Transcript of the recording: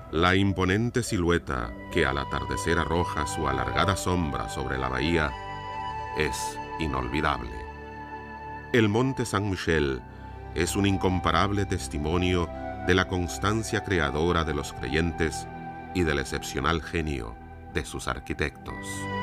La imponente silueta que al atardecer arroja su alargada sombra sobre la bahía es inolvidable. El monte Saint-Michel es un incomparable testimonio de la constancia creadora de los creyentes y del excepcional genio de sus arquitectos.